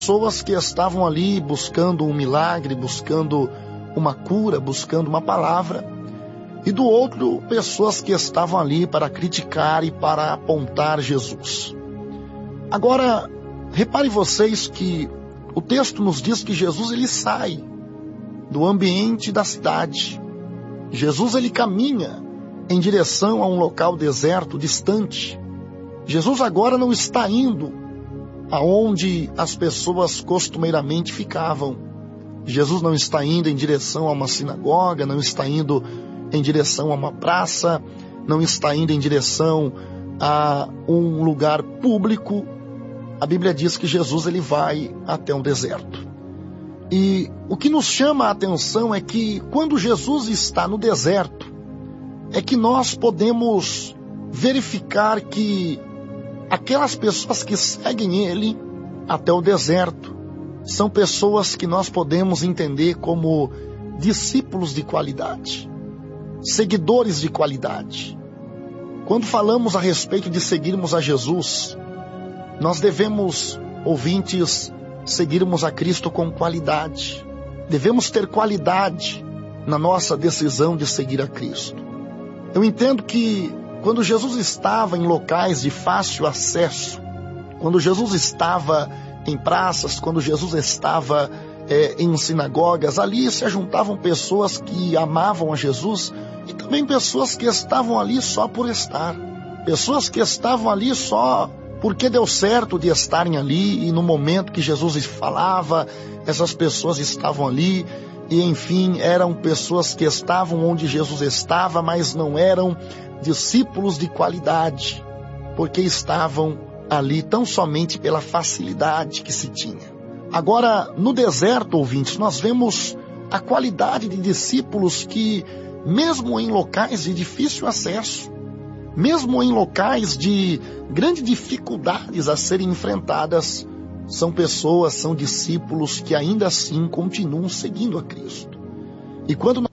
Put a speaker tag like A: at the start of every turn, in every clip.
A: pessoas que estavam ali buscando um milagre, buscando uma cura, buscando uma palavra, e do outro, pessoas que estavam ali para criticar e para apontar Jesus. Agora, reparem vocês que o texto nos diz que Jesus ele sai do ambiente da cidade. Jesus ele caminha em direção a um local deserto, distante. Jesus agora não está indo aonde as pessoas costumeiramente ficavam. Jesus não está indo em direção a uma sinagoga, não está indo em direção a uma praça, não está indo em direção a um lugar público. A Bíblia diz que Jesus ele vai até um deserto. E o que nos chama a atenção é que quando Jesus está no deserto, é que nós podemos verificar que aquelas pessoas que seguem ele até o deserto são pessoas que nós podemos entender como discípulos de qualidade, seguidores de qualidade. Quando falamos a respeito de seguirmos a Jesus, nós devemos, ouvintes, seguirmos a Cristo com qualidade. Devemos ter qualidade na nossa decisão de seguir a Cristo. Eu entendo que quando Jesus estava em locais de fácil acesso, quando Jesus estava em praças, quando Jesus estava em sinagogas, ali se ajuntavam pessoas que amavam a Jesus e também pessoas que estavam ali só por estar. Pessoas que estavam ali só porque deu certo de estarem ali e no momento que Jesus falava, essas pessoas estavam ali e enfim, eram pessoas que estavam onde Jesus estava, mas não eram discípulos de qualidade, porque estavam ali tão somente pela facilidade que se tinha. Agora, no deserto, ouvintes, nós vemos a qualidade de discípulos que, mesmo em locais de difícil acesso, mesmo em locais de grandes dificuldades a serem enfrentadas, são pessoas, são discípulos que ainda assim continuam seguindo a Cristo. E quando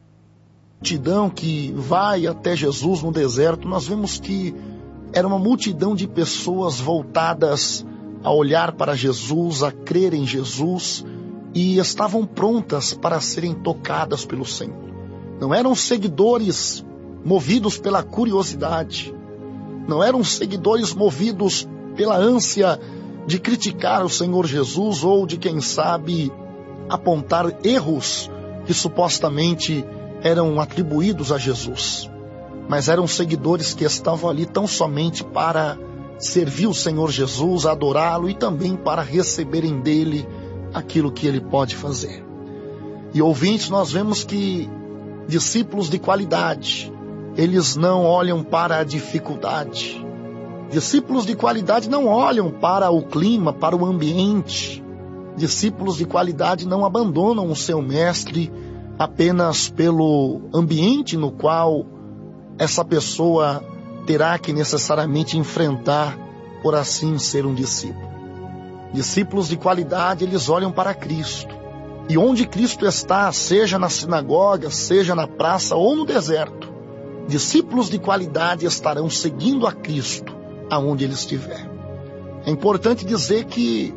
A: multidão que vai até Jesus no deserto, nós vemos que era uma multidão de pessoas voltadas a olhar para Jesus, a crer em Jesus e estavam prontas para serem tocadas pelo Senhor. Não eram seguidores movidos pela curiosidade, não eram seguidores movidos pela ânsia de criticar o Senhor Jesus ou de, quem sabe, apontar erros que supostamente eram atribuídos a Jesus, mas eram seguidores que estavam ali tão somente para servir o Senhor Jesus, adorá-lo e também para receberem dele aquilo que ele pode fazer. E ouvintes, nós vemos que discípulos de qualidade, eles não olham para a dificuldade. Discípulos de qualidade não olham para o clima, para o ambiente. Discípulos de qualidade não abandonam o seu mestre apenas pelo ambiente no qual essa pessoa terá que necessariamente enfrentar, por assim ser um discípulo. Discípulos de qualidade, eles olham para Cristo. E onde Cristo está, seja na sinagoga, seja na praça ou no deserto, discípulos de qualidade estarão seguindo a Cristo aonde ele estiver. É importante dizer que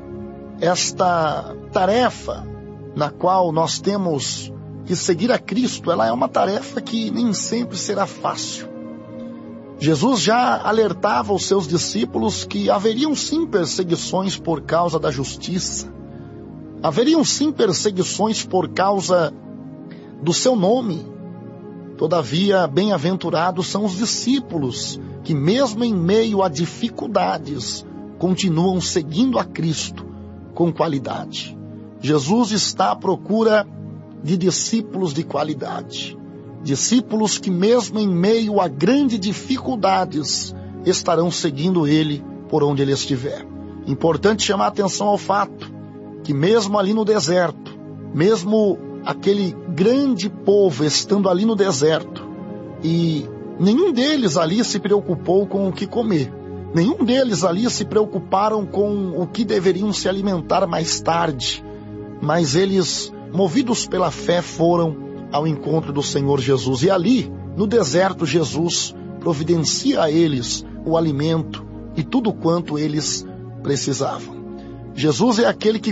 A: esta tarefa na qual nós temos que seguir a Cristo, ela é uma tarefa que nem sempre será fácil. Jesus já alertava os seus discípulos que haveriam sim perseguições por causa da justiça. Haveriam sim perseguições por causa do seu nome. Todavia, bem-aventurados são os discípulos que, mesmo em meio a dificuldades, continuam seguindo a Cristo com qualidade. Jesus está à procura de discípulos de qualidade. Discípulos que, mesmo em meio a grandes dificuldades, estarão seguindo ele por onde ele estiver. Importante chamar a atenção ao fato que, mesmo ali no deserto, mesmo aquele grande povo estando ali no deserto, e nenhum deles ali se preocupou com o que comer. Nenhum deles ali se preocuparam com o que deveriam se alimentar mais tarde. Mas eles, movidos pela fé, foram ao encontro do Senhor Jesus. E ali, no deserto, Jesus providencia a eles o alimento e tudo quanto eles precisavam. Jesus é aquele que